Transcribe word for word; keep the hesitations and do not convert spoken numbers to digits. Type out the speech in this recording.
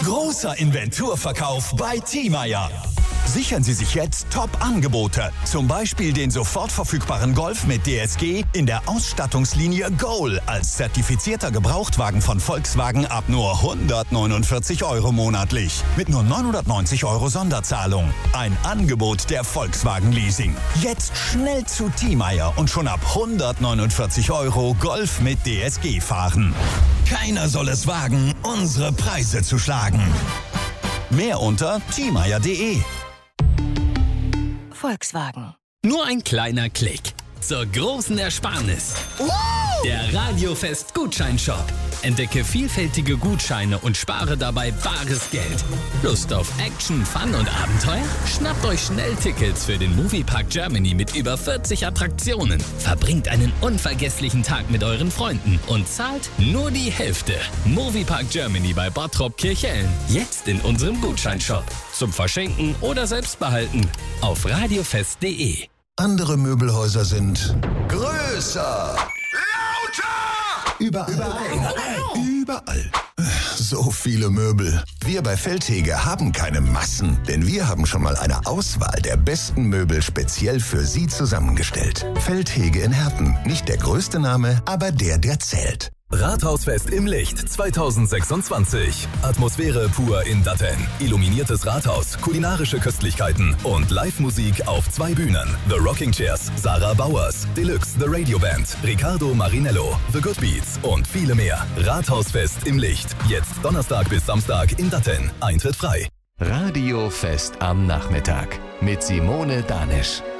Großer Inventurverkauf bei Thiemeyer. Sichern Sie sich jetzt Top-Angebote. Zum Beispiel den sofort verfügbaren Golf mit D S G in der Ausstattungslinie Goal als zertifizierter Gebrauchtwagen von Volkswagen ab nur hundertneunundvierzig Euro monatlich. Mit nur neunhundertneunzig Euro Sonderzahlung. Ein Angebot der Volkswagen Leasing. Jetzt schnell zu Thiemeyer und schon ab hundertneunundvierzig Euro Golf mit D S G fahren. Keiner soll es wagen, unsere Preise zu schlagen. Mehr unter thiemeyer punkt de. Volkswagen. Nur ein kleiner Klick zur großen Ersparnis. Uh! Der Radiofest Gutscheinshop. Entdecke vielfältige Gutscheine und spare dabei bares Geld. Lust auf Action, Fun und Abenteuer? Schnappt euch schnell Tickets für den Moviepark Germany mit über vierzig Attraktionen. Verbringt einen unvergesslichen Tag mit euren Freunden und zahlt nur die Hälfte. Moviepark Germany bei Bottrop Kirchhellen. Jetzt in unserem Gutscheinshop. Zum Verschenken oder selbst behalten. Auf radiofest punkt de. Andere Möbelhäuser sind größer, lauter, überall, überall, überall. So viele Möbel. Wir bei Feldhege haben keine Massen, denn wir haben schon mal eine Auswahl der besten Möbel speziell für Sie zusammengestellt. Feldhege in Herten. Nicht der größte Name, aber der, der zählt. Rathausfest im Licht zweitausendsechsundzwanzig. Atmosphäre pur in Datteln. Illuminiertes Rathaus, kulinarische Köstlichkeiten und Live-Musik auf zwei Bühnen. The Rocking Chairs, Sarah Bauers, Deluxe, The Radio Band, Riccardo Marinello, The Good Beats und viele mehr. Rathausfest im Licht. Jetzt Donnerstag bis Samstag in Datteln. Eintritt frei. Radiofest am Nachmittag mit Simone Danisch.